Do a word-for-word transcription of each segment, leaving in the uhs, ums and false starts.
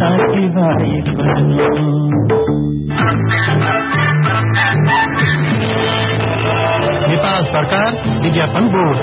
साथीभाइ खोज्नु। नेपाल सरकार विज्ञापन बोर्ड।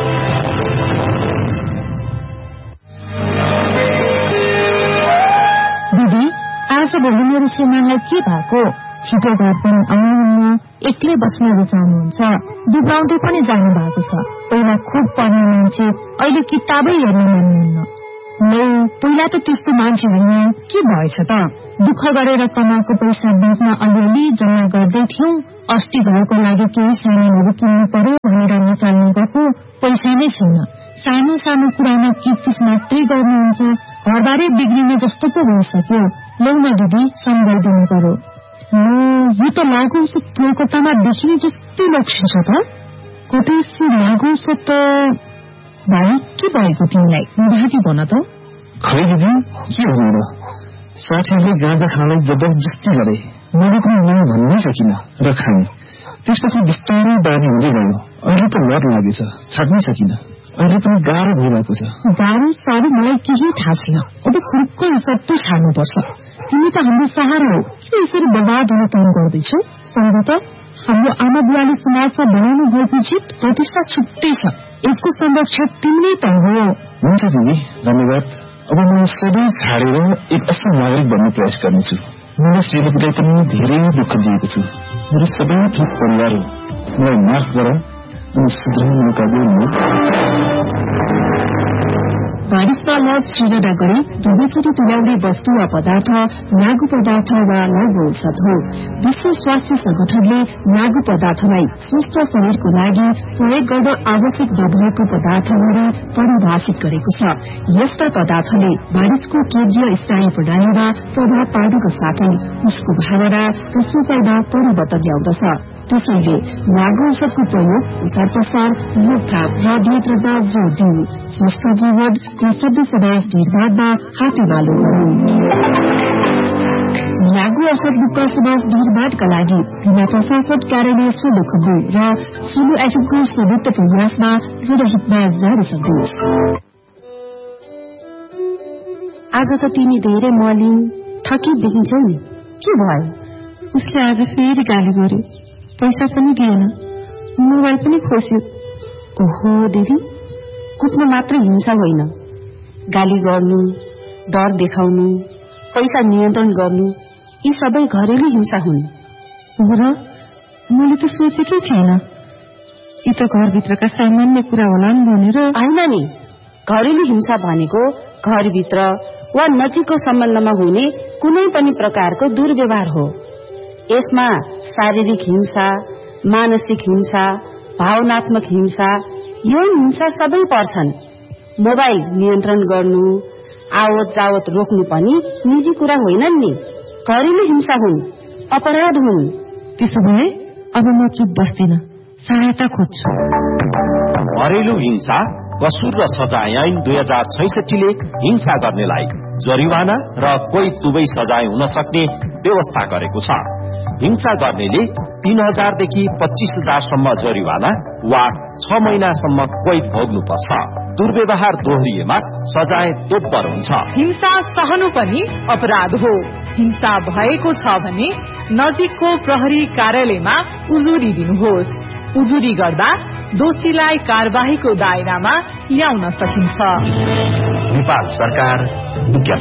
दिदी आज भोलि मेरो श्रीमानलाई के भएको? छिटो घर पनि आउनुहुन्न, एक्लै बस्न रुचाउनुहुन्छ, दुब्राउँदै पनि जानु भएको छ। पहिला खुब पढ्ने मान्छे, अहिले किताबै हेर्न मान्नुहुन्न। नै पहिला त त्यस्तो मान्छे होइन, के भएछ त? दुःख गरेर कमाएको पैसा ब्याङ्कमा अलिअलि जम्मा गर्दै थियौं। अस्ति घरको लागि केही सामानहरू किन्नु पर्यो भनेर निकाल्नु गएको पैसा नै छैन। सानो सानो कुरामा किचकिच मात्रै गर्नुहुन्छ। घरबारे बिग्रिने जस्तो पो भइसक्यो। लौ न दिदी, सम्झाइदिनु पर्यो। यो त लागु कोलकातामा देखिने जस्तै लक्षण छ त। कतै लागु छ त। भाइ, के भएको तिमीलाई? राति भन त। खै दिदी, के भन्नु र? साथीहरूले गाँजा खानलाई जबरजस्ती गरे। मैले पनि नै भन्नै सकिन र खाएँ। त्यसपछि बिस्तारै बानी हुँदै गयो। अहिले त लत लागेछ, छाड्नै सकिन। अहिले पनि गाह्रो भइरहेको छ। गाह्रो साह्रो मलाई केही थाहा छैन। अब खुर्को सबै छाड्नुपर्छ। तिमी त हाम्रो सहारा हो। के यसरी बर्बाद हुने काम गर्दैछौ? सम्झ त, हाम्रो आमा बुवाले समाजमा बनाउनु भएको जित प्रतिष्ठा छुट्टै छ। यसको संरक्षक तिमी त हो। हुन्छ दिदी, धन्यवाद। अब म सबै छाडेर एक असल नागरिक बन्ने प्रयास गर्नेछु। मैले श्रीमतीलाई पनि धेरै दुःख दिएको छु। मेरो सबै थोक परिवार हो। मलाई माफ गर अनि सुध्रने मौका दिनु। बारिशमा लत सृजना गरी दुवैचोटि तुल्याउने वस्तु वा पदार्थ लागु पदार्थ वा लागु औषध हो। विश्व स्वास्थ्य संगठनले लागु पदार्थलाई स्वस्थ शरीरको लागि प्रयोग गर्न आवश्यक नभएको पदार्थ गरी परिभाषित गरेको छ। यस्ता पदार्थले मानिसको केन्द्रीय स्नायु प्रणालीमा प्रभाव पार्नुका साथै उसको भावना र सोचाइमा परिवर्तन ल्याउँदछ। त्यसैले लागु औषधको प्रयोग प्रसार प्रसार रोकथाम र नियन्त्रणमा जोड़ दिनु, स्वस्थ जीवन र सभ्य समाज निर्माणमा हातेमालो गरौं। लागु औषध मुक्त समाज निर्माणका लागि जिल्ला प्रशासन कार्यालय सोलुखुम्बु र सोलु एफएमको संयुक्त प्रयासमा जनहितमा जारी सन्देश। आज त तिमी धेरै मलिन थकी देखिन्छौ नि, के भयो? उसले आज फेरि गाली गर्यो। पैसा पनि दिएन, मोबाइल पनि खोस्यो। ओहो दिदी, कुट्नु मात्र हिंसा होइन। गाली गर्नु, डर देखाउनु, पैसा नियन्त्रण गर्नु, यी सबै घरेलु हिंसा हुन्। र मैले त सोचेकै थिएन। यी त घरभित्रका सामान्य कुरा होला नि भनेर। होइन नि, घरेलु हिंसा भनेको घरभित्र वा नजिकको सम्बन्धमा हुने कुनै पनि प्रकारको दुर्व्यवहार हो। यसमा शारीरिक हिंसा, मानसिक हिंसा, भावनात्मक हिंसा, यौन हिंसा सबै पर्छन्। मोबाइल नियन्त्रण गर्नु, आवत जावत रोक्नु पनि निजी कुरा होइनन् नि, घरेलु हिंसा हुन्, अपराध हुन्। त्यसो भए अब म चुप बस्दिन, सहायता खोज्छु। घरेलु हिंसा कसुर र सजाय ऐन दुई हजार छैसठीले हिंसा गर्नेलाई जरिवाना र कोही दुवै सजाय हुन सक्ने व्यवस्था गरेको छ। हिंसा गर्नेले तीन हजारदेखि पच्चीस हजारसम्म जरिवाना वा छ महिनासम्म कैद भोग्नुपर्छ। दुर्व्यवहार दोहोरिएमा सजाय दोब्बर हुन्छ। हिंसा सहनु पनि अपराध हो। हिंसा भएको छ भने नजिकको प्रहरी कार्यालयमा उजुरी दिनुहोस्। उजुरी गर्दा दोषीलाई कार्यवाहीको दायरामा ल्याउन सकिन्छ। नेपाल सरकार